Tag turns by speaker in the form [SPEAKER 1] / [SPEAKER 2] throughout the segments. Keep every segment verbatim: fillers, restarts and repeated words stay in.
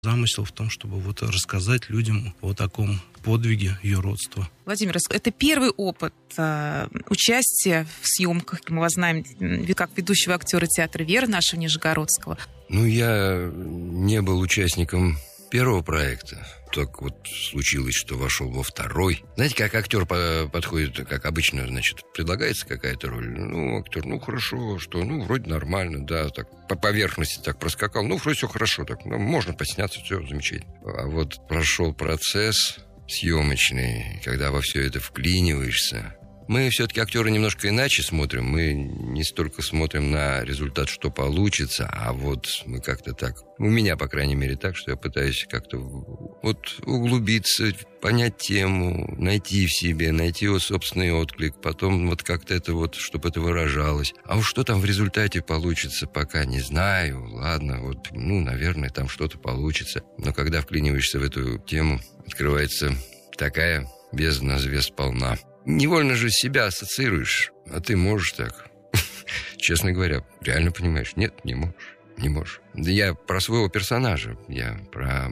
[SPEAKER 1] Замысел в том, чтобы вот рассказать людям о таком подвиге юродства.
[SPEAKER 2] Владимир, это первый опыт э, участия в съемках. Мы вас знаем как ведущего актера театра «Вера» нашего Нижегородского.
[SPEAKER 3] Ну, я не был участником первого проекта. Так вот случилось, что вошел во второй. Знаете, как актер по- подходит, как обычно, значит, предлагается какая-то роль. Ну, актер, ну, хорошо, что, ну, вроде нормально, да, так, по поверхности так проскакал. Ну, вроде все хорошо, так, ну, можно посняться, все замечательно. А вот прошел процесс съемочный, когда во все это вклиниваешься. Мы все-таки актеры немножко иначе смотрим. Мы не столько смотрим на результат, что получится, а вот мы как-то так... У меня, по крайней мере, так, что я пытаюсь как-то вот углубиться, понять тему, найти в себе, найти его собственный отклик, потом вот как-то это вот, чтобы это выражалось. А уж что там в результате получится, пока не знаю. Ладно, вот, ну, наверное, там что-то получится. Но когда вклиниваешься в эту тему, открывается такая бездна звезд полна. Невольно же себя ассоциируешь, а ты можешь так. Честно говоря, реально понимаешь, нет, не можешь, не можешь. Да я про своего персонажа, я про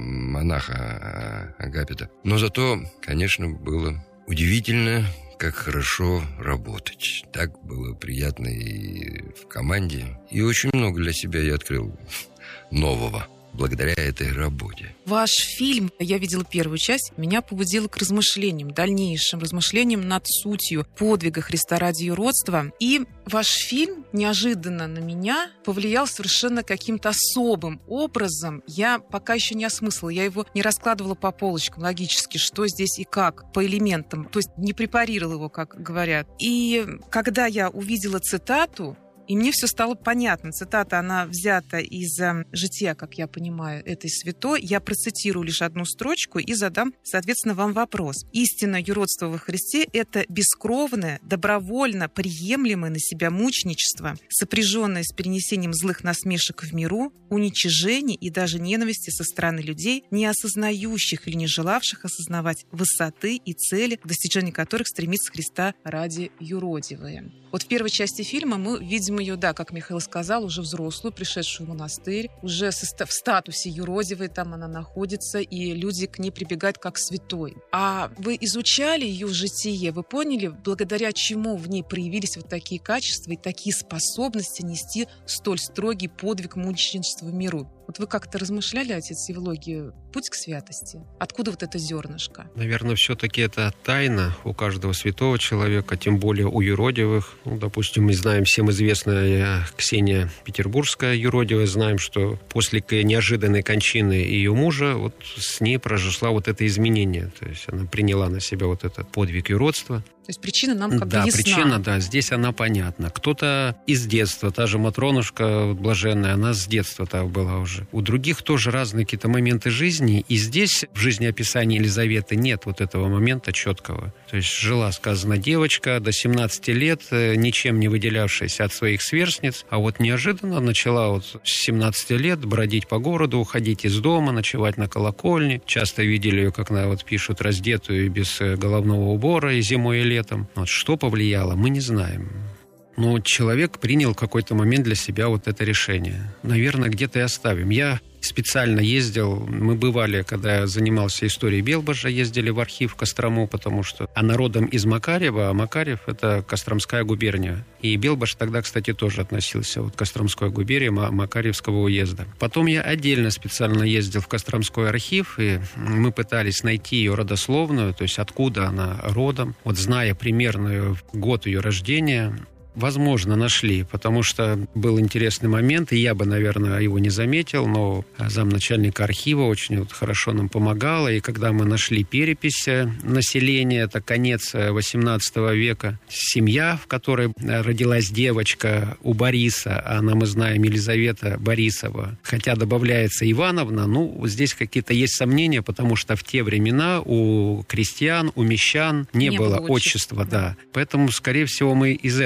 [SPEAKER 3] монаха Агапита. Но зато, конечно, было удивительно, как хорошо работать. Так было приятно и в команде. И очень много для себя я открыл нового благодаря этой работе.
[SPEAKER 2] Ваш фильм, я видела первую часть, меня побудило к размышлениям, дальнейшим размышлениям над сутью подвига Христа ради юродства. И ваш фильм неожиданно на меня повлиял совершенно каким-то особым образом. Я пока еще не осмыслила, я его не раскладывала по полочкам логически, что здесь и как, по элементам, то есть не препарировала его, как говорят. И когда я увидела цитату, и мне все стало понятно. Цитата, она взята из жития, как я понимаю, этой святой. Я процитирую лишь одну строчку и задам, соответственно, вам вопрос. Истинное юродство во Христе – это бескровное, добровольно приемлемое на себя мученичество, сопряженное с перенесением злых насмешек в миру, уничижений и даже ненависти со стороны людей, не осознающих или не желавших осознавать высоты и цели, к достижению которых стремится Христа ради юродивые. Вот в первой части фильма мы видим ее, да, как Михаил сказал, уже взрослую, пришедшую в монастырь, уже в статусе юродивой там она находится, и люди к ней прибегают как к святой. А вы изучали ее житие, вы поняли, благодаря чему в ней проявились вот такие качества и такие способности нести столь строгий подвиг мученичества в миру? Вот вы как-то размышляли, отец Евлогий, путь к святости? Откуда вот это зернышко?
[SPEAKER 4] Наверное, все-таки это тайна у каждого святого человека, тем более у юродивых. Ну, допустим, мы знаем всем известная Ксения Петербургская юродивая, знаем, что после неожиданной кончины ее мужа вот с ней произошло вот это изменение. То есть она приняла на себя вот этот подвиг юродства.
[SPEAKER 2] То есть причина нам как бы
[SPEAKER 4] да,
[SPEAKER 2] ясна.
[SPEAKER 4] Да, причина, да, здесь она понятна. Кто-то из детства, та же Матронушка блаженная, она с детства так была уже. У других тоже разные какие-то моменты жизни, и здесь в жизнеописании Елизаветы нет вот этого момента четкого. То есть жила, сказано, девочка до семнадцати лет, ничем не выделявшаяся от своих сверстниц, а вот неожиданно начала вот с семнадцати лет бродить по городу, уходить из дома, ночевать на колокольне. Часто видели ее, как она вот пишут, раздетую и без головного убора и зимой, и летом. Вот что повлияло, мы не знаем. Но человек принял в какой-то момент для себя вот это решение. Наверное, где-то и оставим. Я специально ездил, мы бывали, когда я занимался историей Белбожа, ездили в архив в Кострому, потому что она родом из Макарьева, а Макарьев – это Костромская губерния. И Белбож тогда, кстати, тоже относился вот к Костромской губернии Макарьевского уезда. Потом я отдельно специально ездил в Костромской архив, и мы пытались найти ее родословную, то есть откуда она родом. Вот зная примерно год ее рождения, возможно, нашли, потому что был интересный момент, и я бы, наверное, его не заметил, но замначальника архива очень вот хорошо нам помогала, и когда мы нашли перепись населения, это конец восемнадцатого века, семья, в которой родилась девочка у Бориса, а она, мы знаем, Елизавета Борисова, хотя добавляется Ивановна, ну, здесь какие-то есть сомнения, потому что в те времена у крестьян, у мещан не, не было, было отчества, да. да. Поэтому, скорее всего, мы из этого исходили.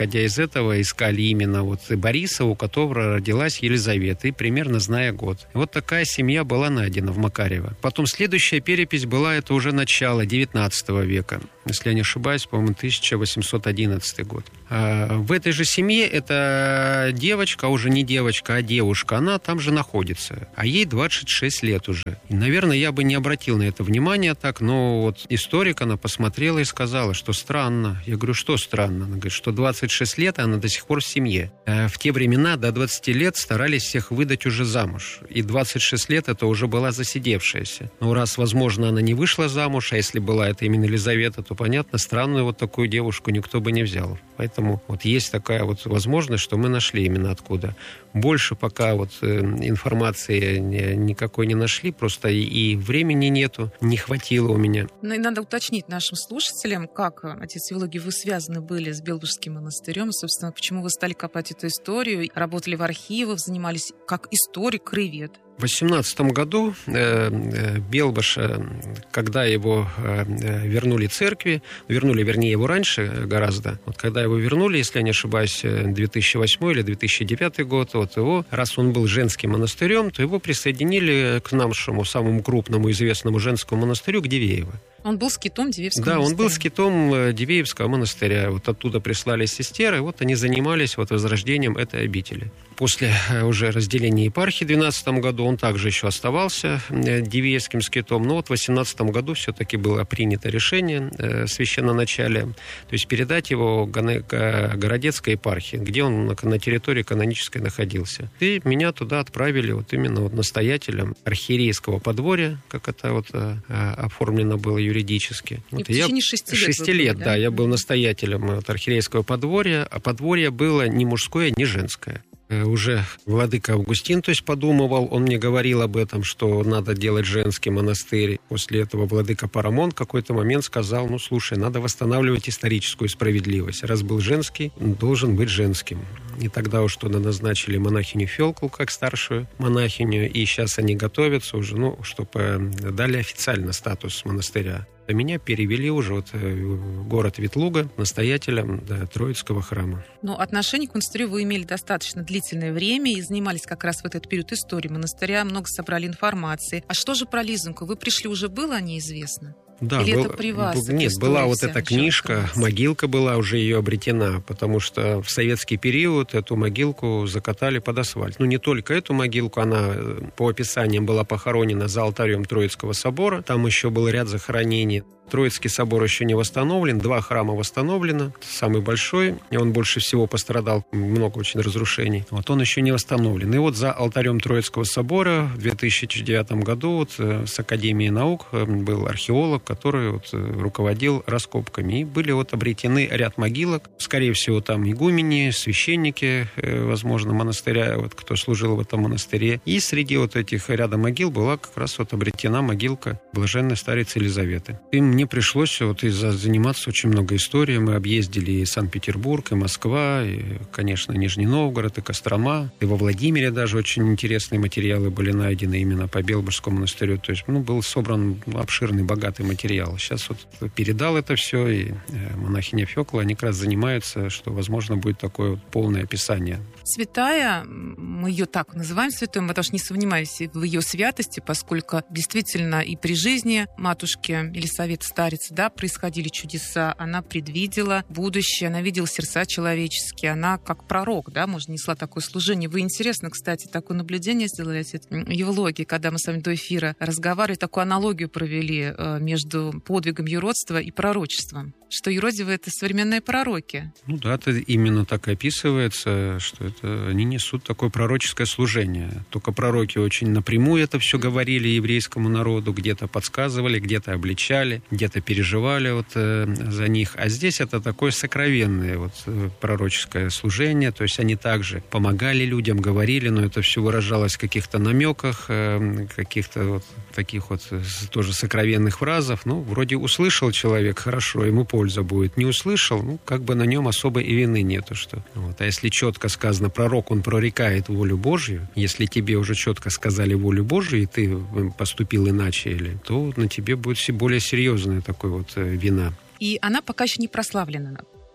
[SPEAKER 4] исходя из этого, искали именно вот Бориса, у которого родилась Елизавета, и примерно зная год. Вот такая семья была найдена в Макарьево. Потом следующая перепись была, это уже начало девятнадцатого века. Если я не ошибаюсь, по-моему, тысяча восемьсот одиннадцатый год. А в этой же семье эта девочка, уже не девочка, а девушка, она там же находится. А ей двадцать шесть лет уже. И, наверное, я бы не обратил на это внимание так, но вот историк, она посмотрела и сказала, что странно. Я говорю, что странно? Она говорит, что двадцать шесть лет, и она до сих пор в семье. А в те времена до двадцати лет старались всех выдать уже замуж. И двадцать шесть лет это уже была засидевшаяся. Но раз, возможно, она не вышла замуж, а если была это именно Елизавета, то понятно, странную вот такую девушку никто бы не взял. Поэтому вот есть такая вот возможность, что мы нашли именно откуда. Больше пока вот э, информации никакой не нашли, просто и, и времени нету, не хватило у меня.
[SPEAKER 2] Ну и надо уточнить нашим слушателям, как, отец Евлогий, вы связаны были с Белбожским монастырем, собственно, почему вы стали копать эту историю, работали в архивах, занимались как историк-краевед.
[SPEAKER 4] В восемнадцатом году э, э, Белбош, э, когда его э, вернули церкви, вернули, вернее, его раньше гораздо, вот когда его вернули, если я не ошибаюсь, две тысячи восьмой или две тысячи девятый год, вот его, раз он был женским монастырем, то его присоединили к нашему самому крупному известному женскому монастырю, к Дивеево.
[SPEAKER 2] Он был скитом Дивеевского
[SPEAKER 4] да,
[SPEAKER 2] монастыря.
[SPEAKER 4] Да, он был скитом Дивеевского монастыря. Вот оттуда прислали сестер, и вот они занимались вот возрождением этой обители. После уже разделения епархии в двенадцатом году он также еще оставался Дивеевским скитом, но вот в восемнадцатом году все-таки было принято решение э, священноначалия, то есть передать его Городецкой епархии, где он на, на территории канонической находился. И меня туда отправили вот именно вот настоятелем архиерейского подворья, как это вот э, оформлено было юридически.
[SPEAKER 2] И
[SPEAKER 4] вот
[SPEAKER 2] в течение
[SPEAKER 4] я,
[SPEAKER 2] шести лет.
[SPEAKER 4] Шести лет,
[SPEAKER 2] были,
[SPEAKER 4] да?
[SPEAKER 2] да,
[SPEAKER 4] я был настоятелем вот, архиерейского подворья, а подворье было не мужское, не женское. Уже владыка Августин, то есть подумывал, он мне говорил об этом, что надо делать женский монастырь. После этого владыка Парамон в какой-то момент сказал, ну, слушай, надо восстанавливать историческую справедливость. Раз был женский, должен быть женским. И тогда уж туда назначили монахиню Фёклу как старшую монахиню, и сейчас они готовятся уже, ну, чтобы дали официально статус монастыря. А меня перевели уже вот в город Ветлуга настоятелем, да, Троицкого храма.
[SPEAKER 2] Но отношение к монастырю вы имели достаточно длительное время и занимались как раз в этот период историей монастыря, много собрали информации. А что же про Лизоньку? Вы пришли, уже было о ней известно?
[SPEAKER 4] Да,
[SPEAKER 2] Или
[SPEAKER 4] был,
[SPEAKER 2] это при вас?
[SPEAKER 4] Нет, была вот эта книжка, могилка была уже ее обретена, потому что в советский период эту могилку закатали под асфальт. Ну, не только эту могилку, она по описаниям была похоронена за алтарем Троицкого собора, там еще был ряд захоронений. Троицкий собор еще не восстановлен, два храма восстановлено, самый большой, и он больше всего пострадал, много очень разрушений. Вот он еще не восстановлен. И вот за алтарем Троицкого собора в две тысячи девятом году вот с Академией наук был археолог, который вот руководил раскопками. И были вот обретены ряд могилок. Скорее всего, там игумени, священники, возможно, монастыря, вот кто служил в этом монастыре. И среди вот этих ряда могил была как раз вот обретена могилка блаженной старицы Елизаветы. И мне пришлось вот из-за заниматься очень много историей. Мы объездили и Санкт-Петербург, и Москва, и, конечно, Нижний Новгород, и Кострома. И во Владимире даже очень интересные материалы были найдены именно по Белбожскому монастырю. То есть, ну, был собран обширный, богатый материал. Сейчас вот передал это все, и монахиня Фёкла, они как раз занимаются, что, возможно, будет такое вот полное описание.
[SPEAKER 2] Святая, мы ее так называем святой, потому что не сомневаюсь в ее святости, поскольку действительно и при жизни матушки Елисаветы Старицы, да, происходили чудеса, она предвидела будущее, она видела сердца человеческие, она как пророк, да, может, несла такое служение. Вы, интересно, кстати, такое наблюдение сделали, отец Евлогий, когда мы с вами до эфира разговаривали, такую аналогию провели между подвигом юродства и пророчеством, что юродивы — это современные пророки.
[SPEAKER 4] Ну да, это именно так и описывается, что это они несут такое пророческое служение. Только пророки очень напрямую это все говорили еврейскому народу, где-то подсказывали, где-то обличали, где-то переживали вот, э, за них. А здесь это такое сокровенное вот, пророческое служение, то есть они также помогали людям, говорили, но это все выражалось в каких-то намеках, э, каких-то вот таких вот тоже сокровенных фразах. Ну, вроде услышал человек, хорошо, ему польза будет. Не услышал, ну, как бы на нем особо и вины нету. Что. Вот. А если четко сказано, пророк, он прорекает волю Божью, если тебе уже четко сказали волю Божью, и ты поступил иначе, или, то на тебе будет все более серьезная такая вот вина.
[SPEAKER 2] И она пока еще не прославлена.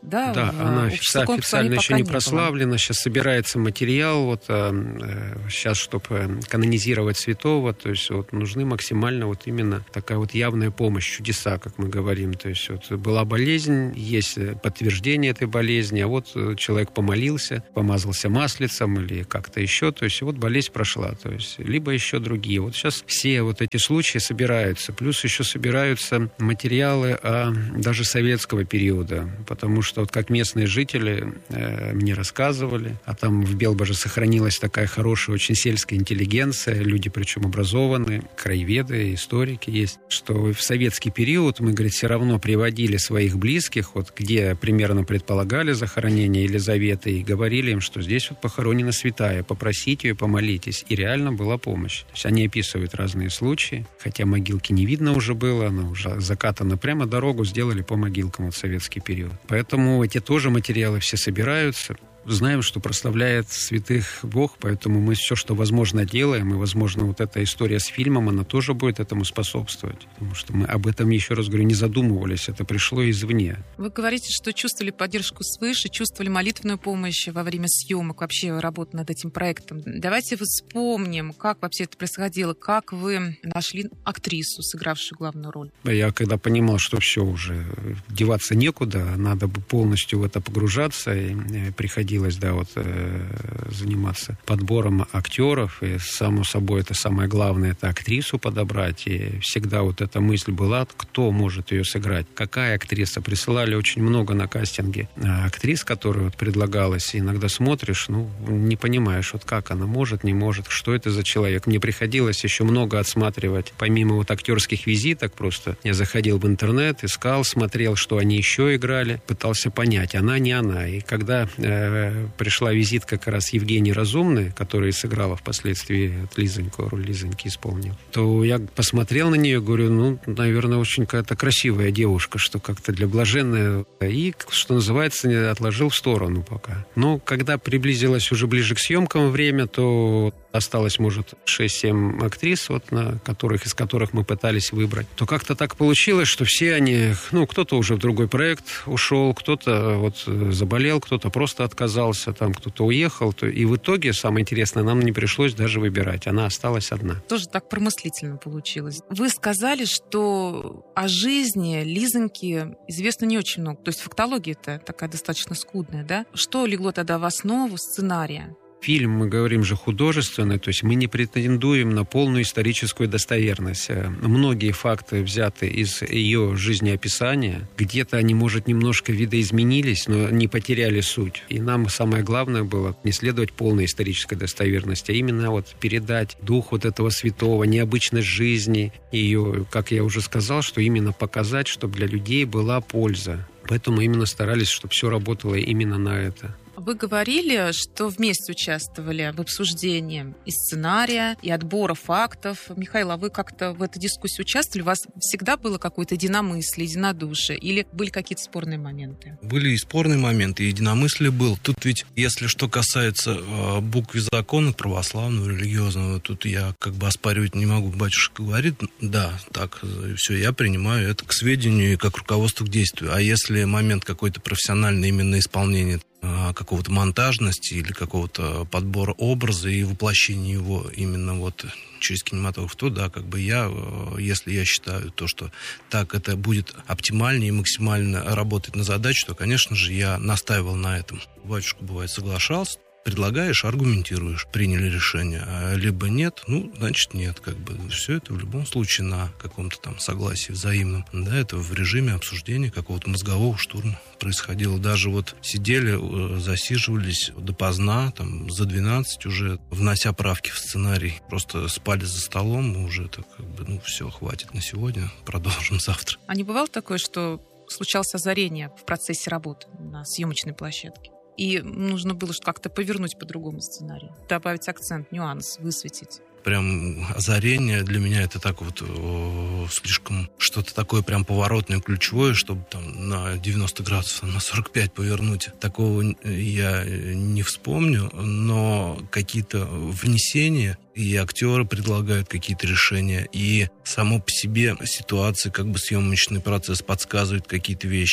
[SPEAKER 2] да?
[SPEAKER 4] Да,
[SPEAKER 2] в,
[SPEAKER 4] она
[SPEAKER 2] официально
[SPEAKER 4] официально еще не,
[SPEAKER 2] не
[SPEAKER 4] прославлена. Сейчас собирается материал, вот э, сейчас, чтобы канонизировать святого, то есть вот нужны максимально вот именно такая вот явная помощь, чудеса, как мы говорим. То есть вот была болезнь, есть подтверждение этой болезни, а вот человек помолился, помазался маслицем или как-то еще, то есть вот болезнь прошла, то есть либо еще другие. Вот сейчас все вот эти случаи собираются, плюс еще собираются материалы о, даже советского периода, потому что вот как местные жители э, мне рассказывали, а там в Белбоже сохранилась такая хорошая, очень сельская интеллигенция, люди причем образованные, краеведы, историки есть, что в советский период мы, говорит, все равно приводили своих близких, вот где примерно предполагали захоронение Елизаветы, и говорили им, что здесь вот похоронена святая, попросите ее, помолитесь. И реально была помощь. То есть они описывают разные случаи, хотя могилки не видно уже было, она уже закатана прямо, дорогу сделали по могилкам в советский период. Поэтому эти тоже материалы все собираются. Знаем, что прославляет святых Бог, поэтому мы все, что возможно, делаем, и, возможно, вот эта история с фильмом, она тоже будет этому способствовать, потому что мы об этом, еще раз говорю, не задумывались, это пришло извне.
[SPEAKER 2] Вы говорите, что чувствовали поддержку свыше, чувствовали молитвенную помощь во время съемок, вообще работы над этим проектом. Давайте вспомним, как вообще это происходило, как вы нашли актрису, сыгравшую главную роль.
[SPEAKER 4] Я когда понимал, что все уже, деваться некуда, надо бы полностью в это погружаться, и приходить да, вот, э, заниматься подбором актеров, и, само собой, это самое главное, это актрису подобрать, и всегда вот эта мысль была, кто может ее сыграть, какая актриса. Присылали очень много на кастинге актрис, которые вот предлагалось, и иногда смотришь, ну, не понимаешь, вот как она может, не может, что это за человек. Мне приходилось еще много отсматривать, помимо вот актерских визиток, просто я заходил в интернет, искал, смотрел, что они еще играли, пытался понять, она не она. И когда э, пришла визитка как раз Евгении Разумной, которая сыграла впоследствии Лизоньку, роль Лизоньки исполнил, то я посмотрел на нее, говорю, ну, наверное, очень какая-то красивая девушка, что как-то для блаженной, и, что называется, отложил в сторону пока. Но когда приблизилось уже ближе к съемкам время, то осталось, может, шесть-семь актрис, вот, на которых, из которых мы пытались выбрать, то как-то так получилось, что все они, ну, кто-то уже в другой проект ушел, кто-то вот заболел, кто-то просто отказался, там кто-то уехал. То, и в итоге, самое интересное, нам не пришлось даже выбирать. Она осталась одна.
[SPEAKER 2] Тоже так промыслительно получилось. Вы сказали, что о жизни Лизоньки известно не очень много. То есть фактология-то такая достаточно скудная, да? Что легло тогда в основу сценария?
[SPEAKER 4] Фильм, мы говорим же, художественный, то есть мы не претендуем на полную историческую достоверность. Многие факты взяты из ее жизнеописания. Где-то они, может, немножко видоизменились, но не потеряли суть. И нам самое главное было не следовать полной исторической достоверности, а именно вот передать дух вот этого святого, необычность жизни ее, как я уже сказал, что именно показать, чтобы для людей была польза. Поэтому мы именно старались, чтобы все работало именно на это.
[SPEAKER 2] Вы говорили, что вместе участвовали в обсуждении и сценария, и отбора фактов. Михаил, а вы как-то в этой дискуссии участвовали? У вас всегда было какое-то единомыслие, единодушие? Или были какие-то спорные моменты?
[SPEAKER 1] Были и спорные моменты, и единомыслие было. Тут ведь, если что касается э, буквы закона православного, религиозного, тут я как бы оспаривать не могу. Батюшка говорит, да, так, все, я принимаю это к сведению и как руководство к действию. А если момент какой-то профессиональный именно исполнения какого-то монтажности или какого-то подбора образа и воплощения его именно вот через кинематограф, то да, как бы я, если я считаю то, что так это будет оптимальнее и максимально работать на задачу, то, конечно же, я настаивал на этом. Батюшка, бывает, соглашался. Предлагаешь, аргументируешь, приняли решение, а либо нет, ну, значит, нет, как бы все это в любом случае на каком-то там согласии взаимном, да, это в режиме обсуждения какого-то мозгового штурма происходило, даже вот сидели, засиживались допоздна, там, за двенадцать уже, внося правки в сценарий, просто спали за столом, мы уже так, как бы, ну, все, хватит на сегодня, продолжим завтра.
[SPEAKER 2] А не бывало такое, что случалось озарение в процессе работы на съемочной площадке? И нужно было как-то повернуть по-другому сценарий, добавить акцент, нюанс, высветить.
[SPEAKER 1] Прям озарение для меня это так вот о, слишком что-то такое прям поворотное, ключевое, чтобы там на девяносто градусов, на сорок пять повернуть. Такого я не вспомню, но какие-то внесения, и актеры предлагают какие-то решения, и само по себе ситуация, как бы съемочный процесс подсказывает какие-то вещи.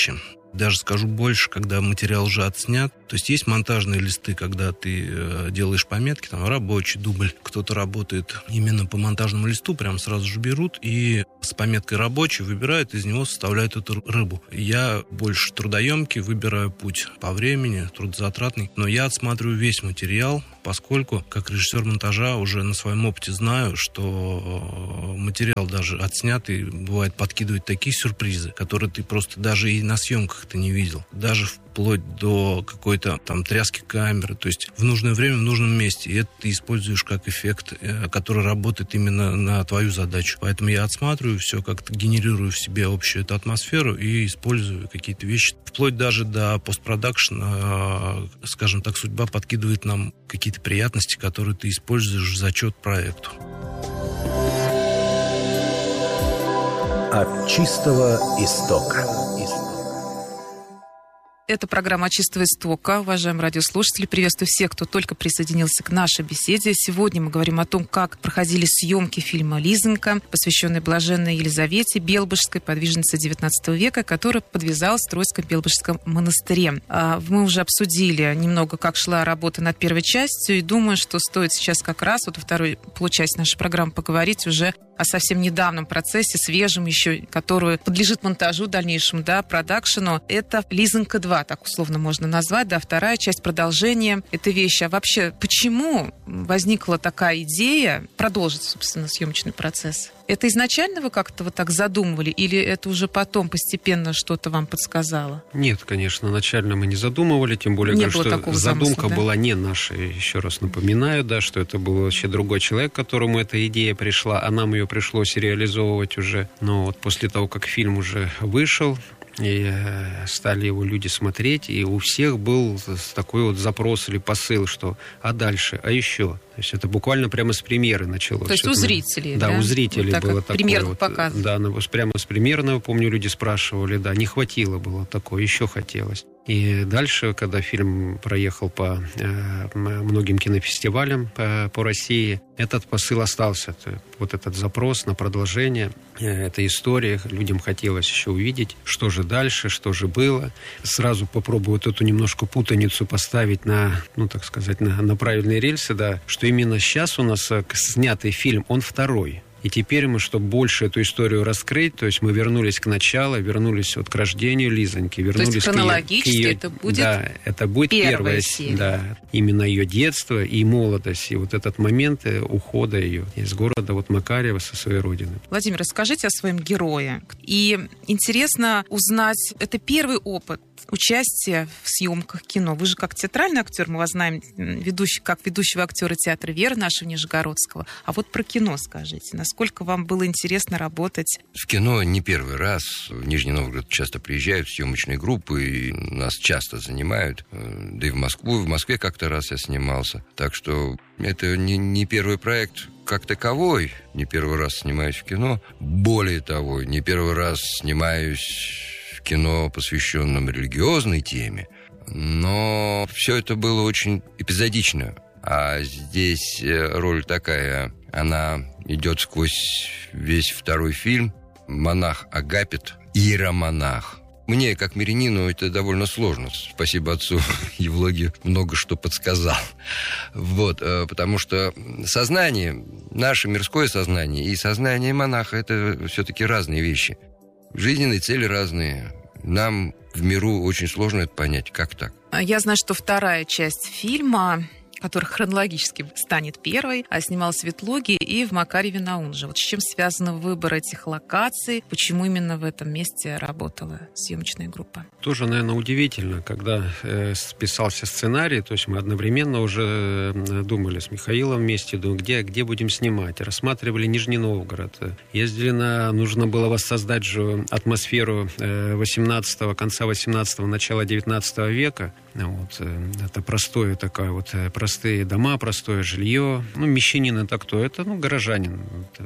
[SPEAKER 1] Даже скажу больше, когда материал уже отснят. То есть есть монтажные листы, когда ты э, делаешь пометки, там рабочий дубль. Кто-то работает именно по монтажному листу, прям сразу же берут и с пометкой рабочий выбирают, из него составляют эту рыбу. Я больше трудоемкий, выбираю путь по времени, трудозатратный. Но я отсматриваю весь материал, поскольку, как режиссер монтажа, уже на своем опыте знаю, что материал даже отснятый бывает подкидывает такие сюрпризы, которые ты просто даже и на съемках ты не видел. Даже вплоть до какой-то там тряски камеры. То есть в нужное время, в нужном месте. И это ты используешь как эффект, который работает именно на твою задачу. Поэтому я отсматриваю все, как-то генерирую в себе общую эту атмосферу и использую какие-то вещи. Вплоть даже до постпродакшена, скажем так, судьба подкидывает нам какие-то приятности, которые ты используешь в зачет проекту.
[SPEAKER 5] От чистого истока.
[SPEAKER 2] Это программа «От чистого истока». Уважаемые радиослушатели, приветствую всех, кто только присоединился к нашей беседе. Сегодня мы говорим о том, как проходили съемки фильма «Лизонька», посвященной блаженной Елизавете Белбожской, подвижнице девятнадцатого века, которая подвязалась в Троицком Белбожском монастыре. Мы уже обсудили немного, как шла работа над первой частью, и думаю, что стоит сейчас как раз вот во второй получасе нашей программы поговорить уже о совсем недавнем процессе, свежем еще, который подлежит монтажу дальнейшему, да, продакшену. Это «Лизонька два», так условно можно назвать, да, вторая часть, продолжение этой вещи. А вообще, почему возникла такая идея продолжить, собственно, съемочный процесс? Это изначально вы как-то вот так задумывали, или это уже потом постепенно что-то вам подсказало?
[SPEAKER 4] Нет, конечно, начально мы не задумывали, тем более,
[SPEAKER 2] не
[SPEAKER 4] говорю, что задумка
[SPEAKER 2] замысла, да?
[SPEAKER 4] была не наша. Еще раз напоминаю, да, что это был вообще другой человек, которому эта идея пришла, а нам ее пришлось реализовывать уже. Но вот после того, как фильм уже вышел, и стали его люди смотреть, и у всех был такой вот запрос или посыл, что «а дальше? А еще?» То есть это буквально прямо с премьеры началось.
[SPEAKER 2] То есть у зрителей,
[SPEAKER 4] да?
[SPEAKER 2] Да,
[SPEAKER 4] у зрителей
[SPEAKER 2] вот
[SPEAKER 4] было такое.
[SPEAKER 2] Примерно
[SPEAKER 4] вот,
[SPEAKER 2] показ.
[SPEAKER 4] Да, прямо с премьерного, помню, люди спрашивали, да, не хватило было такое, еще хотелось. И дальше, когда фильм проехал по э, многим кинофестивалям по, по России, этот посыл остался. Вот этот запрос на продолжение э, этой истории. Людям хотелось еще увидеть, что же дальше, что же было. Сразу попробую вот эту немножко путаницу поставить на, ну, так сказать, на, на правильные рельсы, да, что именно сейчас у нас снятый фильм, он второй. И теперь мы, чтобы больше эту историю раскрыть, то есть мы вернулись к началу, вернулись вот к рождению Лизоньки, вернулись
[SPEAKER 2] то есть хронологически
[SPEAKER 4] к ее,
[SPEAKER 2] это будет,
[SPEAKER 4] да, это будет
[SPEAKER 2] первая,
[SPEAKER 4] первая
[SPEAKER 2] серия.
[SPEAKER 4] Да, именно ее детство и молодость, и вот этот момент ухода ее из города вот Макарьева со своей родины.
[SPEAKER 2] Владимир, расскажите о своем герое. И интересно узнать, это первый опыт участия в съемках кино. Вы же как театральный актер, мы вас знаем ведущий, как ведущего актера театра «Вера» нашего Нижегородского. А вот про кино скажите. Насколько вам было интересно работать?
[SPEAKER 3] В кино не первый раз. В Нижний Новгород часто приезжают съемочные группы, и нас часто занимают. Да и в Москву. В Москве как-то раз я снимался. Так что это не, не первый проект как таковой. Не первый раз снимаюсь в кино. Более того, не первый раз снимаюсь в кино, посвященном религиозной теме. Но все это было очень эпизодично. А здесь роль такая, она идет сквозь весь второй фильм. Монах Агапит, иеромонах. Мне, как мирянину, это довольно сложно. Спасибо отцу Евлогию, много что подсказал. Вот, потому что сознание, наше мирское сознание и сознание монаха – это все-таки разные вещи. Жизненные цели разные. Нам в миру очень сложно это понять. Как так?
[SPEAKER 2] Я знаю, что вторая часть фильма, которая хронологически станет первой, а снималась в Ветлуге и в Макарьеве на Унже. Вот с чем связан выбор этих локаций? Почему именно в этом месте работала съемочная группа?
[SPEAKER 4] Тоже, наверное, удивительно, когда э, списался сценарий, то есть мы одновременно уже думали с Михаилом вместе, думали, где, где будем снимать. Рассматривали Нижний Новгород. Ездили на... Нужно было воссоздать же атмосферу восемнадцатого, конца восемнадцатого, начала девятнадцатого века. Вот. Это простое такое вот, простые дома, простое жилье. Ну, мещанин это кто? Это, ну, горожанин.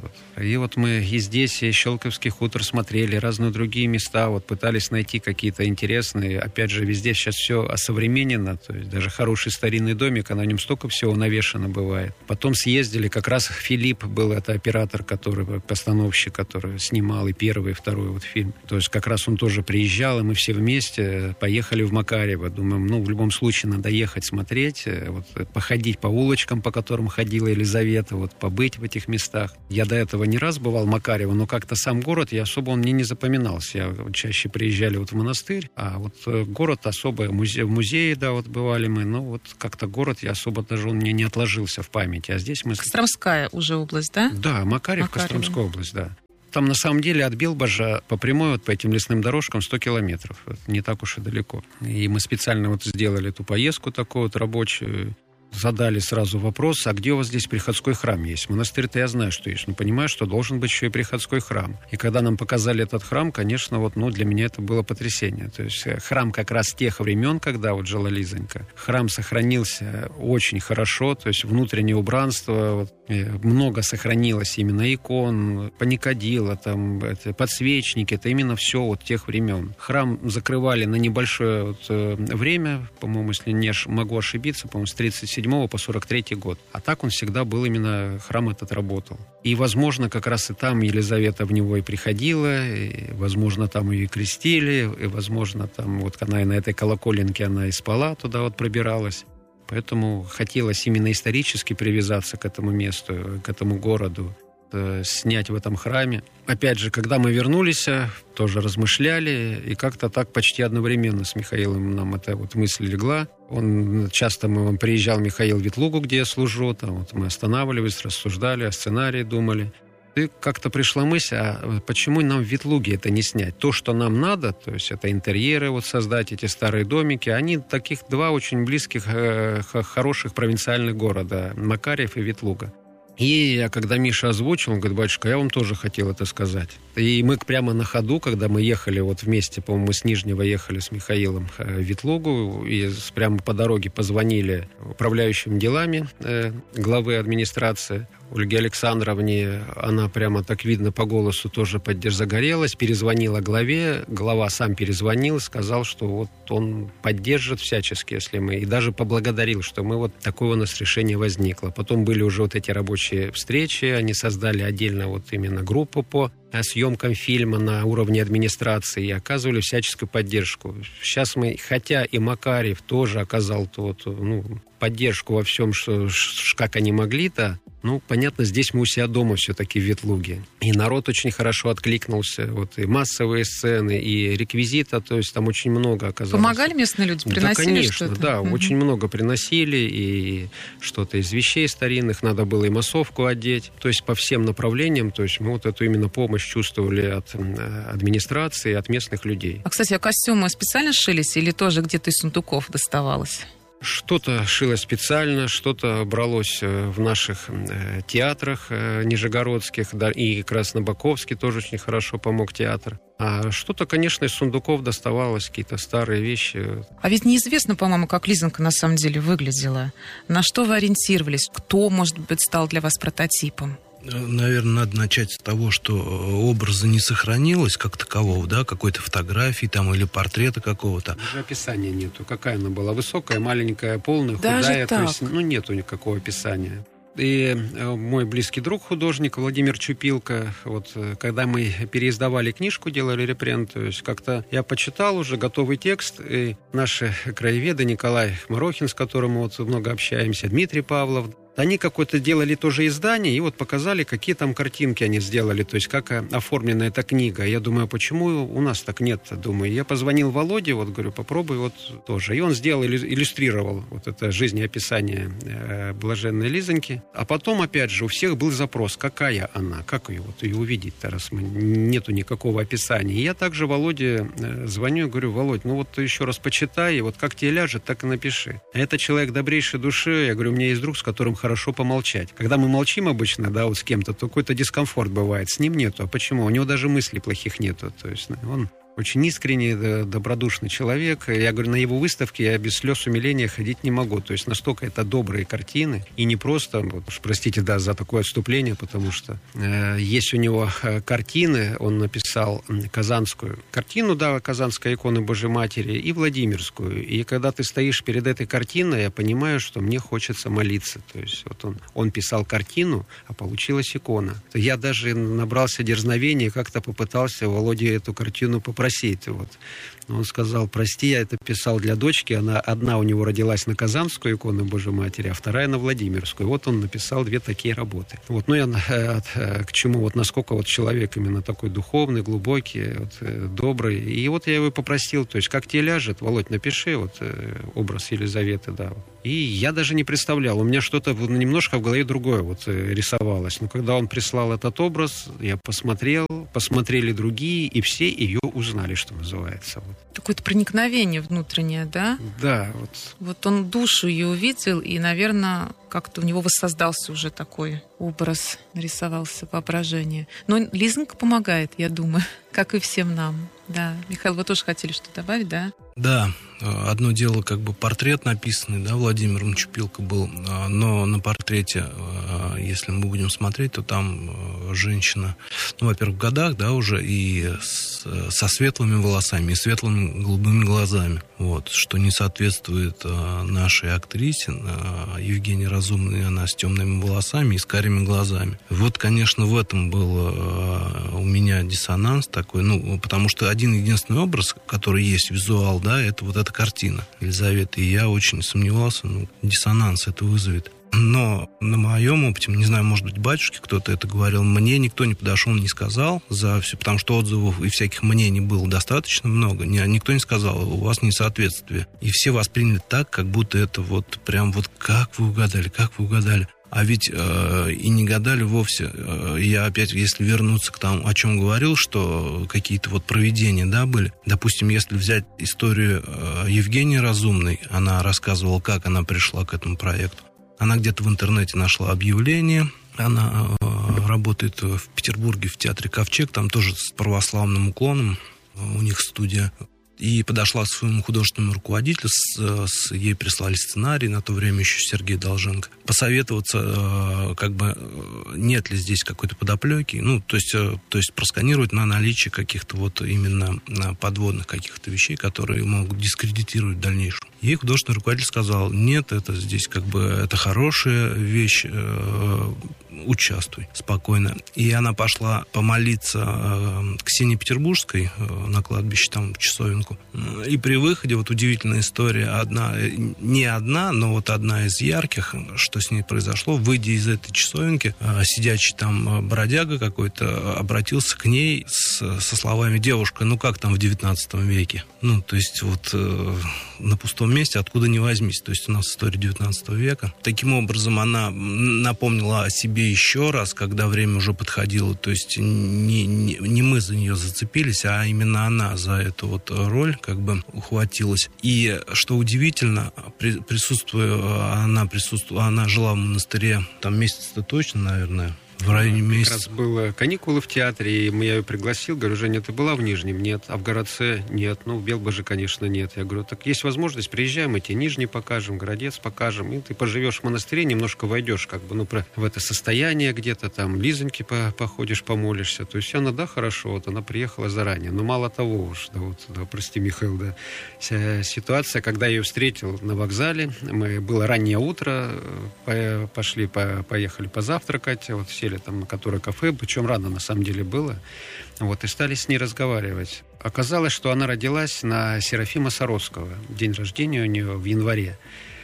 [SPEAKER 4] И вот мы и здесь, и Щелковский хутор смотрели, разные другие места, вот пытались найти какие-то интересные. Опять же, везде сейчас все осовременено, то есть даже хороший старинный домик, а на нем столько всего навешано бывает. Потом съездили, как раз Филипп был, это оператор, который, постановщик, который снимал и первый, и второй вот фильм. То есть как раз он тоже приезжал, и мы все вместе поехали в Макарьево. Думаем, ну, в любом случае надо ехать смотреть, вот, походить по улочкам, по которым ходила Елизавета, вот, побыть в этих местах. Я до этого не раз бывал в Макарьево, но как-то сам город, я особо он мне не запоминался. Я вот, чаще приезжали вот в монастырь, а вот город особо, музе- в музее, да, вот бывали мы, но вот как-то город я особо даже он мне не отложился в памяти. А здесь мы...
[SPEAKER 2] Костромская уже область, да?
[SPEAKER 4] Да, Макарьев,
[SPEAKER 2] Макарьево.
[SPEAKER 4] Костромская область, да. Там, на самом деле, от Белбожа по прямой, вот по этим лесным дорожкам сто километров. Это не так уж и далеко. И мы специально вот сделали эту поездку такую вот рабочую. Задали сразу вопрос, а где у вас здесь приходской храм есть? Монастырь-то я знаю, что есть, но понимаю, что должен быть еще и приходской храм. И когда нам показали этот храм, конечно, вот, ну, для меня это было потрясение. То есть храм как раз тех времен, когда вот жила Лизонька, храм сохранился очень хорошо, то есть внутреннее убранство, вот, много сохранилось именно икон, паникадила, там, это, подсвечники, это именно все вот тех времен. Храм закрывали на небольшое вот, время, по-моему, если не могу ошибиться, по-моему, с тридцать седьмого по сорок третий год. А так он всегда был, именно храм этот работал. И, возможно, как раз и там Елизавета в него и приходила, и, возможно, там ее и крестили, и, возможно, там вот она и на этой колоколенке она и спала, туда вот пробиралась. Поэтому хотелось именно исторически привязаться к этому месту, к этому городу, снять в этом храме. Опять же, когда мы вернулись, тоже размышляли, и как-то так почти одновременно с Михаилом нам эта вот мысль легла. Он часто мы, он приезжал, Михаил, в Ветлугу, где я служу, там вот мы останавливались, рассуждали о сценарии, думали. И как-то пришла мысль, а почему нам в Ветлуге это не снять? То, что нам надо, то есть это интерьеры вот создать, эти старые домики, они таких два очень близких, э, хороших провинциальных города, Макарьев и Ветлуга. И я, когда Миша озвучил, он говорит, батюшка, я вам тоже хотел это сказать. И мы прямо на ходу, когда мы ехали вот вместе, по-моему, мы с Нижнего ехали с Михаилом в Ветлугу, и прямо по дороге позвонили управляющим делами э, главы администрации Ольге Александровне. Она прямо так видно по голосу тоже поддерж загорелась, перезвонила главе, глава сам перезвонил, сказал, что вот он поддержит всячески, если мы, и даже поблагодарил, что мы вот такое у нас решение возникло. Потом были уже вот эти рабочие встречи, они создали отдельно вот именно группу по съемкам фильма на уровне администрации и оказывали всяческую поддержку. Сейчас мы, хотя и Макарьев тоже оказал тот, ну, поддержку во всем, что, как они могли-то, ну, понятно, здесь мы у себя дома все-таки в Ветлуге. И народ очень хорошо откликнулся. Вот и массовые сцены, и реквизита, то есть там очень много оказалось.
[SPEAKER 2] Помогали местные люди? Приносили
[SPEAKER 4] да, конечно,
[SPEAKER 2] что-то?
[SPEAKER 4] Да,
[SPEAKER 2] угу.
[SPEAKER 4] Очень много приносили, и что-то из вещей старинных, надо было и массовку одеть. То есть по всем направлениям, то есть мы вот эту именно помощь чувствовали от администрации, от местных людей.
[SPEAKER 2] А, кстати, а костюмы специально шились или тоже где-то из сундуков доставалось?
[SPEAKER 4] Что-то шилось специально, что-то бралось в наших театрах нижегородских, да, и Краснобаковский тоже очень хорошо помог театр. А что-то, конечно, из сундуков доставалось, какие-то старые вещи.
[SPEAKER 2] А ведь неизвестно, по-моему, как Лизонька на самом деле выглядела. На что вы ориентировались? Кто, может быть, стал для вас прототипом?
[SPEAKER 1] Наверное, надо начать с того, что образа не сохранилось как такового, да, какой-то фотографии там или портрета какого-то.
[SPEAKER 4] Даже описания нету. Какая она была? Высокая, маленькая, полная,
[SPEAKER 2] Даже
[SPEAKER 4] худая.
[SPEAKER 2] так?
[SPEAKER 4] То есть, ну, нету никакого описания. И мой близкий друг, художник Владимир Чупилко, вот когда мы переиздавали книжку, делали репринт, то есть как-то я почитал уже готовый текст, и наши краеведы Николай Морохин, с которым мы вот много общаемся, Дмитрий Павлов, они какое-то делали тоже издание, и вот показали, какие там картинки они сделали, то есть как оформлена эта книга. Я думаю, почему у нас так нет, думаю. Я позвонил Володе, вот говорю, попробуй вот тоже. И он сделал, иллюстрировал вот это жизнеописание э, блаженной Лизоньки. А потом, опять же, у всех был запрос, какая она, как ее, вот, ее увидеть-то, раз мы, нету никакого описания. И я также Володе э, звоню, говорю, Володь, ну вот ты еще раз почитай, и вот как тебе ляжет, так и напиши. А это человек добрейшей души, я говорю, у меня есть друг, с которым хорошо помолчать. Когда мы молчим обычно, да, вот с кем-то, то какой-то дискомфорт бывает. С ним нету. А почему? У него даже мыслей плохих нету. То есть он Очень искренний, добродушный человек. Я говорю, на его выставке я без слез умиления ходить не могу. То есть настолько это добрые картины. И не просто, вот, простите, да, за такое отступление, потому что э, есть у него картины. Он написал казанскую картину, да, казанской иконы Божьей Матери, и Владимирскую. И когда ты стоишь перед этой картиной, я понимаю, что мне хочется молиться. То есть вот он, он писал картину, а получилась икона. Я даже набрался дерзновения, как-то попытался Володе эту картину попросить. Просить, вот. Он сказал, прости, я это писал для дочки, она одна у него родилась на Казанскую икону Божьей Матери, а вторая на Владимирскую. Вот он написал две такие работы. Вот, ну я к чему, вот насколько вот человек именно такой духовный, глубокий, вот, добрый. И вот я его попросил, то есть как тебе ляжет, Володь, напиши вот образ Елизаветы, да. И я даже не представлял, у меня что-то немножко в голове другое вот рисовалось. Но когда он прислал этот образ, я посмотрел, посмотрели другие, и все ее узнали, что называется.
[SPEAKER 2] Какое-то проникновение внутреннее, да?
[SPEAKER 4] Да. Вот.
[SPEAKER 2] Вот он душу ее увидел, и, наверное, как-то у него воссоздался уже такой образ, нарисовался воображение. Но Лизонька помогает, я думаю, как и всем нам. Да. Михаил, вы тоже хотели что-то добавить, да?
[SPEAKER 1] Да. Одно дело, как бы портрет написанный, да, Владимиром Чупилко был, но на портрете, если мы будем смотреть, то там женщина, ну, во-первых, в годах, да, уже, и с, со светлыми волосами, и светлыми голубыми глазами, вот, что не соответствует нашей актрисе Евгении Разумной, она с темными волосами и с карими глазами. Вот, конечно, в этом был у меня диссонанс такой, ну, потому что один единственный образ, который есть, визуал, да, это вот эта картина Елизаветы, и я очень сомневался, ну, диссонанс это вызовет. Но на моем опыте, не знаю, может быть, батюшке кто-то это говорил, мне никто не подошел, не сказал за все, потому что отзывов и всяких мнений было достаточно много. Никто не сказал, у вас несоответствие. И все восприняли так, как будто это вот прям вот как вы угадали, как вы угадали. А ведь э, и не гадали вовсе. Я опять, если вернуться к тому, о чем говорил, что какие-то вот провидения, да, были. Допустим, если взять историю э, Евгении Разумной, она рассказывала, как она пришла к этому проекту. Она где-то в интернете нашла объявление. Она э, работает в Петербурге в театре «Ковчег», там тоже с православным уклоном. У них студия. И подошла к своему художественному руководителю, с, с, ей прислали сценарий, на то время еще Сергей Долженко, посоветоваться, э, как бы, нет ли здесь какой-то подоплеки, ну, то есть, э, то есть просканировать на наличие каких-то вот именно подводных каких-то вещей, которые могут дискредитировать в дальнейшем. Ей художественный руководитель сказал, нет, это здесь как бы, это хорошая вещь, э, участвуй спокойно. И она пошла помолиться э, Ксении Петербургской э, на кладбище, там, в Часовенку. И при выходе, вот удивительная история, одна, не одна, но вот одна из ярких, что с ней произошло, выйдя из этой Часовенки, э, сидячий там бродяга какой-то обратился к ней с, со словами: девушка, ну как там в девятнадцатом веке? Ну, то есть вот э, на пустом месте, откуда ни возьмись. То есть у нас история девятнадцатого века. Таким образом, она напомнила о себе еще раз, когда время уже подходило. То есть не, не, не мы за нее зацепились, а именно она за эту вот роль как бы ухватилась. И что удивительно, при, присутствуя, она присутствовала, она жила в монастыре там месяц-то точно, наверное, в районе месяца.
[SPEAKER 4] Как раз было каникулы в театре, и я ее пригласил. Говорю: Женя, ты была в Нижнем? Нет. А в Городце? Нет. Ну, в Белгороде, конечно, нет. Я говорю: так есть возможность, приезжай, мы тебе Нижний покажем, Городец покажем. И ты поживешь в монастыре, немножко войдешь как бы, ну, в это состояние где-то, там, Лизоньки походишь, помолишься. То есть она, да, хорошо, вот она приехала заранее. Но мало того уж, да, вот, да, прости, Михаил, да, ситуация, когда я ее встретил на вокзале, мы, было раннее утро, пошли, поехали позавтракать, вот сели там на которое кафе, причем рано на самом деле было, вот, и стали с ней разговаривать. Оказалось, что она родилась на Серафима Саровского, день рождения у нее в январе.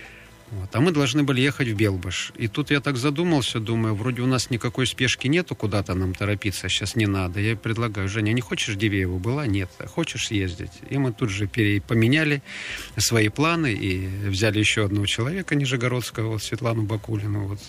[SPEAKER 4] Вот. А мы должны были ехать в Белбаш. И тут я так задумался, думаю, вроде у нас никакой спешки нету, куда-то нам торопиться, сейчас не надо. Я ей предлагаю: Женя, не хочешь Дивееву? Была? Нет. Хочешь съездить? И мы тут же пере... поменяли свои планы и взяли еще одного человека нижегородского, вот, Светлану Бакулину, вот,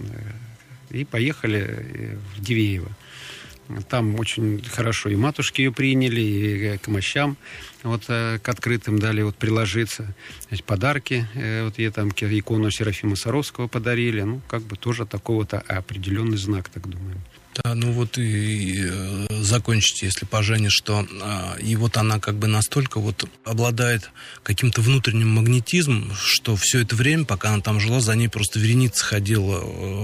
[SPEAKER 4] и поехали в Дивеево. Там очень хорошо и матушки ее приняли, и к мощам, вот, к открытым дали вот приложиться. Подарки, вот ей там икону Серафима Саровского подарили. Ну, как бы тоже такой вот определенный знак, так думаю.
[SPEAKER 1] Да, ну вот и, и э, закончить, если по Жене, что э, и вот она как бы настолько вот обладает каким-то внутренним магнетизмом, что все это время, пока она там жила, за ней просто вереница ходила,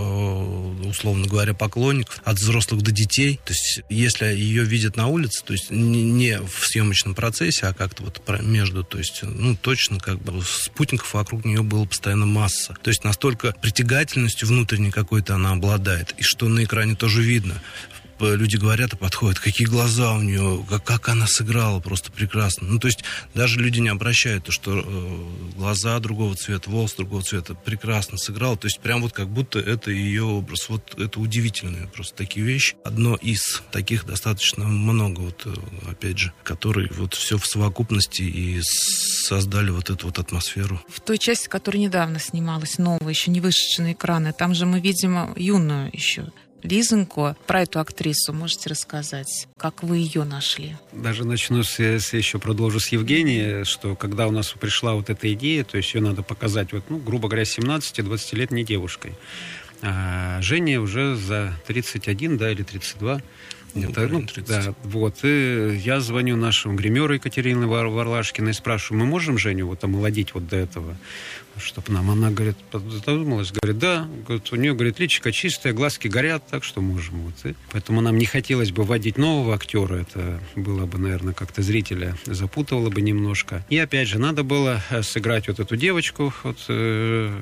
[SPEAKER 1] э, условно говоря, поклонников, от взрослых до детей. То есть если ее видят на улице, то есть не, не в съемочном процессе, а как-то вот между, то есть, ну, точно как бы спутников вокруг нее было постоянно масса. То есть настолько притягательностью внутренней какой-то она обладает, и что на экране тоже видно. Люди говорят и подходят, какие глаза у нее, как, как она сыграла, просто прекрасно. Ну, то есть даже люди не обращают, то, что э, глаза другого цвета, волосы другого цвета прекрасно сыграла. То есть прям вот как будто это ее образ. Вот это удивительные просто такие вещи. Одно из таких достаточно много, вот опять же, которые вот все в совокупности и создали вот эту вот атмосферу.
[SPEAKER 2] В той части, которая недавно снималась, новая, еще не вышедшая на экраны, там же мы видим юную еще Лизоньку. Про эту актрису можете рассказать? Как вы ее нашли?
[SPEAKER 4] Даже начну с, с еще продолжу с Евгенией, что когда у нас пришла вот эта идея, то есть ее надо показать, вот, ну, грубо говоря, семнадцати-двадцатилетней девушкой. А Женя уже за тридцать один, да, или тридцать два. Это, ну, да, вот. И я звоню нашему гримеру Екатерине Варлашкиной и спрашиваю, мы можем Женю вот омолодить вот до этого, чтобы нам? Она, говорит, задумалась, говорит, да. Говорит, у нее, говорит, личико чистое, глазки горят, так что можем. Вот. И поэтому нам не хотелось бы вводить нового актера, это было бы, наверное, как-то зрителя запутывало бы немножко. И опять же, надо было сыграть вот эту девочку, вот, э,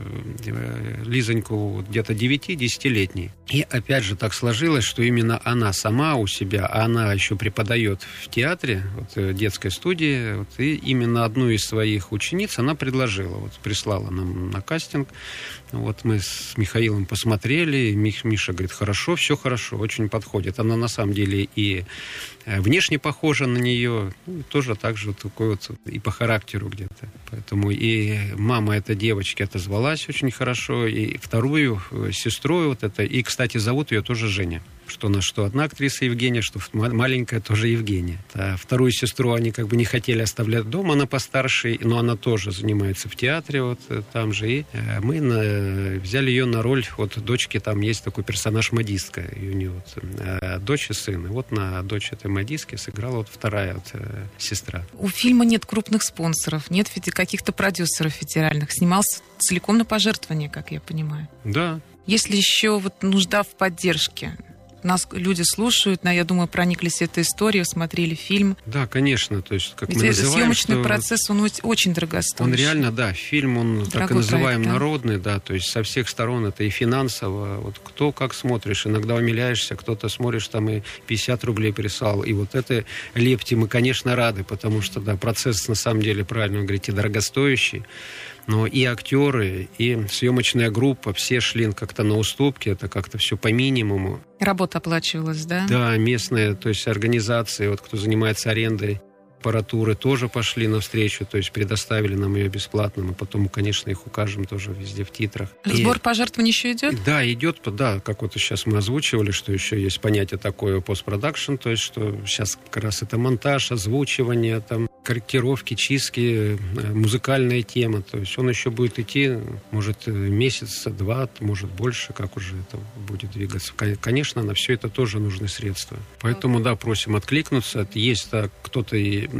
[SPEAKER 4] Лизоньку, вот, где-то девяти-десятилетней. И опять же так сложилось, что именно она сама у себя, а она еще преподает в театре, вот, детской студии, вот, и именно одну из своих учениц она предложила, вот, прислала нам на кастинг. Вот мы с Михаилом посмотрели, и Миша говорит, хорошо, все хорошо, очень подходит. Она на самом деле и внешне похожа на нее, ну, тоже так же вот такой вот и по характеру где-то. Поэтому и мама этой девочки отозвалась очень хорошо, и вторую сестру вот это, и, кстати, зовут ее тоже Женя. Что на что одна актриса Евгения, что маленькая тоже Евгения. А вторую сестру они как бы не хотели оставлять дома, она постарше, но она тоже занимается в театре вот там же. И мы на, взяли ее на роль, вот дочки, там есть такой персонаж модистка, и у нее вот дочь и сын. И вот на дочь этой модистки сыграла вот вторая вот сестра.
[SPEAKER 2] У фильма нет крупных спонсоров, нет каких-то продюсеров федеральных. Снимался целиком на пожертвования, как я понимаю.
[SPEAKER 4] Да.
[SPEAKER 2] Есть ли еще вот нужда в поддержке? Нас люди слушают, я думаю, прониклись этой историей, смотрели фильм.
[SPEAKER 4] Да, конечно. То есть, как
[SPEAKER 2] Ведь
[SPEAKER 4] мы называем,
[SPEAKER 2] съемочный
[SPEAKER 4] что
[SPEAKER 2] процесс, он очень дорогостоящий.
[SPEAKER 4] Он реально, да, фильм, он,
[SPEAKER 2] Дорогой
[SPEAKER 4] так и называем,
[SPEAKER 2] проект, да.
[SPEAKER 4] народный, да, то есть со всех сторон это и финансово, вот кто как смотришь, иногда умиляешься, кто-то смотришь, там и пятьдесят рублей прислал, и вот это лепти мы, конечно, рады, потому что, да, процесс, на самом деле, правильно вы говорите, дорогостоящий. Но и актеры, и съемочная группа, все шли как-то на уступки, это как-то все по минимуму.
[SPEAKER 2] Работа оплачивалась, да?
[SPEAKER 4] Да, местные, то есть организации, вот кто занимается арендой аппаратуры, тоже пошли навстречу, то есть предоставили нам ее бесплатно, мы потом, конечно, их укажем тоже везде в титрах.
[SPEAKER 2] Сбор
[SPEAKER 4] и...
[SPEAKER 2] пожертвований еще идет?
[SPEAKER 4] Да, идет, да, как вот сейчас мы озвучивали, что еще есть понятие такое постпродакшн, то есть что сейчас как раз это монтаж, озвучивание, там, корректировки, чистки, музыкальная тема, то есть он еще будет идти, может, месяц, два, может, больше, как уже это будет двигаться. Конечно, на все это тоже нужны средства. Поэтому, да, просим откликнуться. Есть да, кто-то и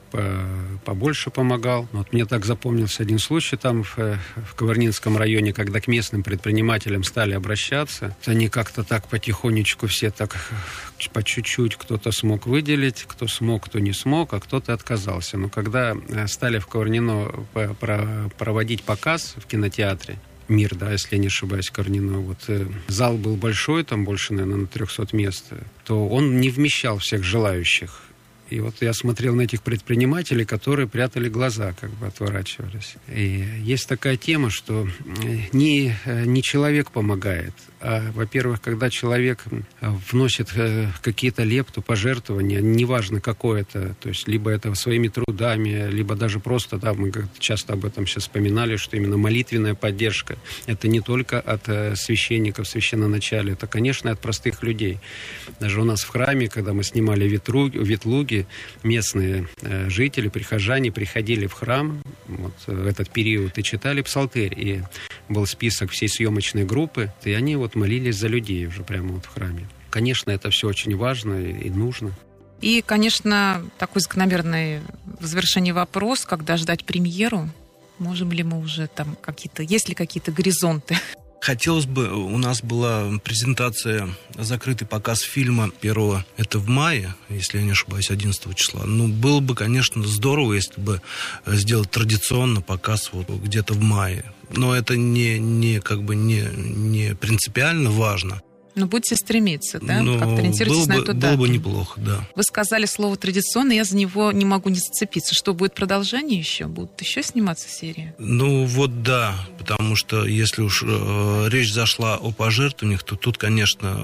[SPEAKER 4] побольше помогал. Вот мне так запомнился один случай там в, в Каварнинском районе, когда к местным предпринимателям стали обращаться. Они как-то так потихонечку все так по чуть-чуть кто-то смог выделить, кто смог, кто не смог, а кто-то отказался. Но когда стали в Каварнино проводить показ в кинотеатре, «Мир», да, если я не ошибаюсь, Корнино, вот э, зал был большой, там больше, наверное, на трехсот мест, то он не вмещал всех желающих. И вот я смотрел на этих предпринимателей, которые прятали глаза, как бы отворачивались. И есть такая тема, что не, не человек помогает, а, во-первых, когда человек вносит какие-то лепту, пожертвования, неважно какое это, то есть либо это своими трудами, либо даже просто, да, мы часто об этом сейчас вспоминали, что именно молитвенная поддержка, это не только от священников, священноначалия, это, конечно, от простых людей. Даже у нас в храме, когда мы снимали Ветлуги, местные э, жители, прихожане приходили в храм вот, в этот период и читали псалтырь. И был список всей съемочной группы, и они вот молились за людей уже прямо вот в храме. конечно, это все очень важно и нужно.
[SPEAKER 2] И, конечно, такой закономерный в завершении вопрос, когда ждать премьеру? Можем ли мы уже там какие-то... Есть ли какие-то горизонты?
[SPEAKER 1] Хотелось бы, у нас была презентация, закрытый показ фильма первого, это в мае, если я не ошибаюсь, одиннадцатого числа. Ну, было бы, конечно, здорово, если бы сделать традиционно показ вот где-то в мае. Но это не, не, как бы не, не принципиально важно.
[SPEAKER 2] Ну, будете стремиться, да?
[SPEAKER 1] Ну,
[SPEAKER 2] как-то ориентируйтесь на эту дату.
[SPEAKER 1] Было бы неплохо, да.
[SPEAKER 2] Вы сказали слово «традиционно», я за него не могу не зацепиться. Что, будет продолжение еще? Будут еще сниматься серии?
[SPEAKER 1] Ну, вот да, потому что если уж э, речь зашла о пожертвованиях, то тут, конечно,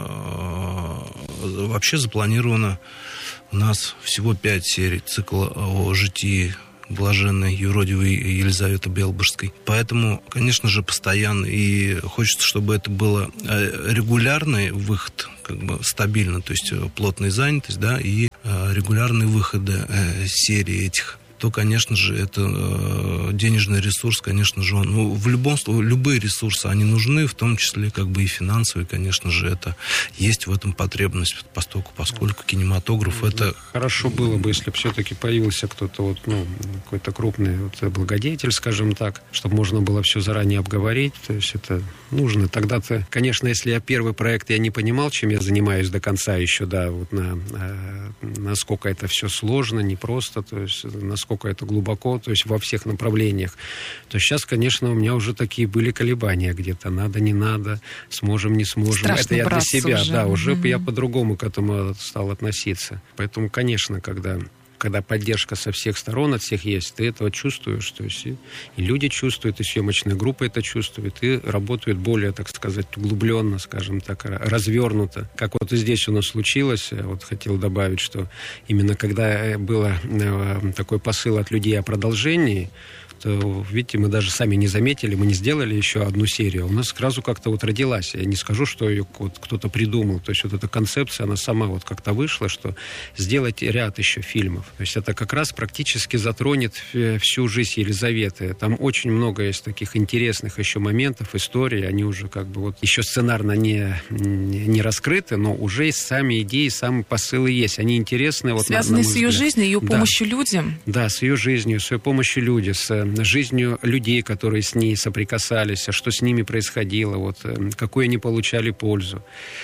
[SPEAKER 1] э, вообще запланировано у нас всего пять серий цикла о житии блаженной юродивой Елизаветы Белбожской. Поэтому, конечно же, постоянно. И хочется, чтобы это было регулярный выход, как бы стабильно, то есть плотная занятость, да, и регулярные выходы серии этих. То, конечно же, это э, денежный ресурс, конечно же, он, ну, в любом случае, любые ресурсы, они нужны, в том числе, как бы, и финансовые, конечно же, это есть в этом потребность, поскольку, поскольку кинематограф, это...
[SPEAKER 4] Хорошо было бы, если бы все-таки появился кто-то, вот, ну, какой-то крупный вот, благодетель, скажем так, чтобы можно было все заранее обговорить, то есть это нужно. Тогда-то, конечно, если я первый проект, я не понимал, чем я занимаюсь до конца еще, да, вот на, на, насколько это все сложно, непросто, то есть насколько сколько это глубоко, то есть во всех направлениях. То есть сейчас, конечно, у меня уже такие были колебания где-то. Надо, не надо, сможем, не сможем.
[SPEAKER 2] Страшно
[SPEAKER 4] это я для себя,
[SPEAKER 2] уже.
[SPEAKER 4] да, уже
[SPEAKER 2] Mm-hmm.
[SPEAKER 4] я по-другому к этому стал относиться. Поэтому, конечно, когда... когда поддержка со всех сторон, от всех есть, ты этого чувствуешь. То есть и, и люди чувствуют, и съемочная группа это чувствует, и работают более, так сказать, углубленно, скажем так, развернуто. Как вот и здесь у нас случилось, я вот хотел добавить, что именно когда был такой посыл от людей о продолжении, то, видите, мы даже сами не заметили, мы не сделали еще одну серию. У нас сразу как-то вот родилась. Я не скажу, что ее вот кто-то придумал. То есть вот эта концепция, она сама вот как-то вышла, что сделать ряд еще фильмов. То есть это как раз практически затронет всю жизнь Елизаветы. Там очень много есть таких интересных еще моментов, историй. Они уже как бы вот еще сценарно не, не раскрыты, но уже есть сами идеи, сами посылы есть. Они интересны. Вот,
[SPEAKER 2] связанные
[SPEAKER 4] на, на
[SPEAKER 2] с ее
[SPEAKER 4] взгляд.
[SPEAKER 2] жизнью, ее
[SPEAKER 4] Да.
[SPEAKER 2] помощью людям.
[SPEAKER 4] Да, с ее жизнью, с ее помощью людям, с жизнью людей, которые с ней соприкасались, что с ними происходило, вот, какую они получали пользу.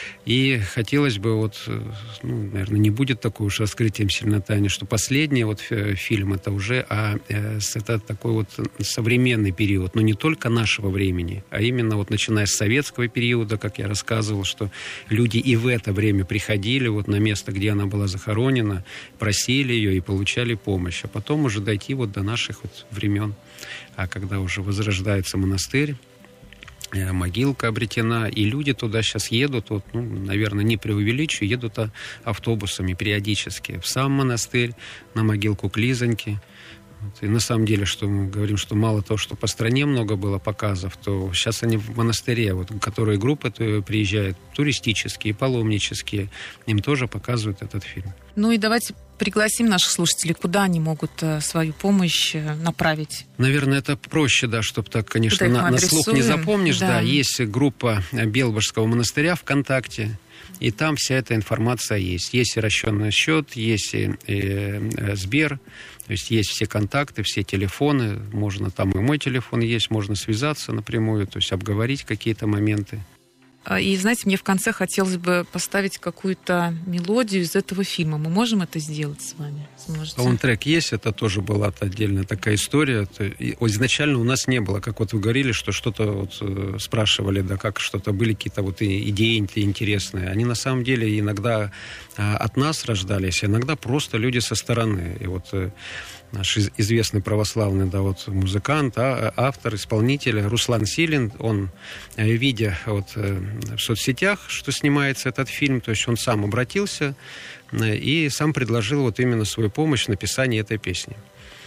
[SPEAKER 4] И хотелось бы, вот, ну, наверное, не будет такой уж раскрытием сильно тайны, что последний вот фильм это уже а, это такой вот современный период, но не только нашего времени, а именно вот начиная с советского периода, как я рассказывал, что люди и в это время приходили вот на место, где она была захоронена, просили ее и получали помощь, а потом уже дойти вот до наших вот времен. А когда уже возрождается монастырь, могилка обретена, и люди туда сейчас едут, вот, ну, наверное, не преувеличу, едут автобусами периодически в сам монастырь, на могилку к Лизоньке. Вот. И на самом деле, что мы говорим, что мало того, что по стране много было показов, то сейчас они в монастыре, вот, которые группы приезжают, туристические, паломнические, им тоже показывают этот фильм.
[SPEAKER 2] Ну и давайте пригласим наших слушателей, куда они могут свою помощь направить.
[SPEAKER 4] Наверное, это проще, да, чтобы так, конечно, на, на слух не запомнишь. Да. Да, есть группа Белбожского монастыря ВКонтакте, и там вся эта информация есть. Есть и расчетный счет, есть и, и, и Сбер, то есть есть все контакты, все телефоны, можно, там и мой телефон есть, можно связаться напрямую, то есть обговорить какие-то моменты.
[SPEAKER 2] И, знаете, мне в конце хотелось бы поставить какую-то мелодию из этого фильма. Мы можем это сделать с вами? Сможете?
[SPEAKER 4] Саундтрек есть, это тоже была отдельная такая история. Изначально у нас не было, как вот вы говорили, что что-то вот спрашивали, да, как что-то были какие-то вот идеи интересные. Они на самом деле иногда от нас рождались, иногда просто люди со стороны. И вот наш известный православный, да, вот музыкант, а, автор, исполнитель Руслан Силин, он, видя вот в соцсетях, что снимается этот фильм, то есть он сам обратился и сам предложил вот именно свою помощь в написании этой песни,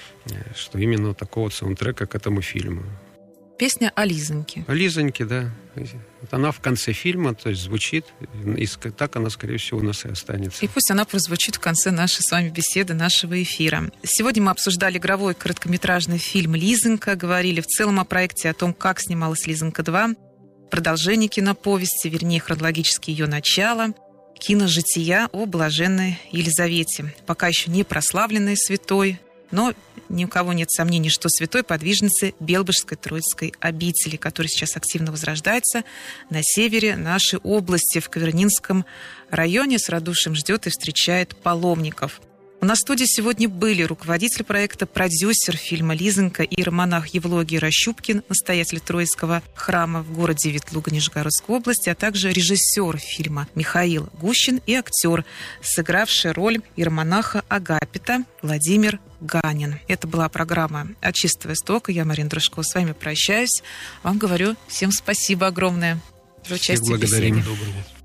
[SPEAKER 4] что именно такого вот саундтрека к этому фильму.
[SPEAKER 2] Песня о Лизоньке.
[SPEAKER 4] О Лизоньке, да. Вот она в конце фильма, то есть звучит, и так она, скорее всего, у нас и останется.
[SPEAKER 2] И пусть она прозвучит в конце нашей с вами беседы, нашего эфира. Сегодня мы обсуждали игровой короткометражный фильм «Лизонька», говорили в целом о проекте, о том, как снималась «Лизонька два», продолжение киноповести, вернее, хронологически ее начало. киножития о блаженной Елизавете, пока еще не прославленной святой, но ни у кого нет сомнений, что святой подвижницы Белбожской Троицкой обители, которая сейчас активно возрождается на севере нашей области, в Кавернинском районе, с радушием ждет и встречает паломников. У нас в студии сегодня были руководитель проекта, продюсер фильма «Лизонька» иеромонах Евлогий Рощупкин, настоятель Троицкого храма в городе Ветлуга Нижегородской области, а также режиссер фильма Михаил Гущин и актер, сыгравший роль иеромонаха Агапита Владимир Ганин. Это была программа «От чистого истока». Я, Марина Дружкова, с вами прощаюсь. Вам говорю всем спасибо огромное за участие в беседе.
[SPEAKER 1] Всех благодарим.